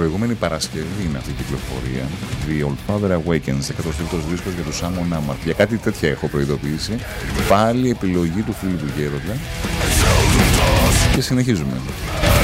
Προηγούμενη Παρασκευή είναι αυτή η κυκλοφορία. The Old Father Awakens, 104ος δίσκος για τους Amon Amarth. Για κάτι τέτοια έχω προειδοποιήσει. Πάλι επιλογή του φίλου του Γέροντα. Και συνεχίζουμε.